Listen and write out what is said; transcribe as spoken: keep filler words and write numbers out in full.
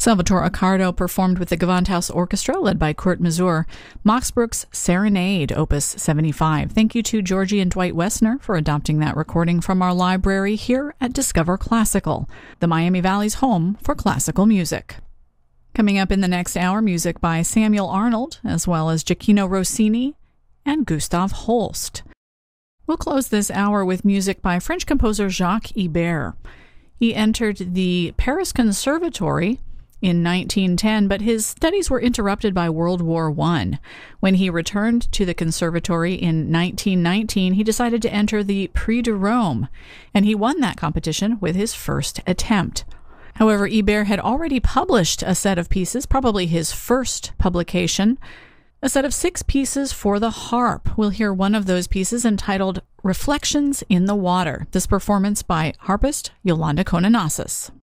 Salvatore Accardo performed with the Gewandhaus Orchestra, led by Kurt Masur, Max Bruch's Serenade, Opus seventy-five. Thank you to Georgie and Dwight Wessner for adopting that recording from our library here at Discover Classical, the Miami Valley's home for classical music. Coming up in the next hour, music by Samuel Arnold, as well as Gioacchino Rossini and Gustav Holst. We'll close this hour with music by French composer Jacques Ibert. He entered the Paris Conservatory in nineteen ten, but his studies were interrupted by World War One. When he returned to the conservatory in nineteen nineteen, he decided to enter the Prix de Rome, and he won that competition with his first attempt. However, Ibert had already published a set of pieces, probably his first publication, a set of six pieces for the harp. We'll hear one of those pieces entitled Reflections in the Water, this performance by harpist Yolanda Kononassis.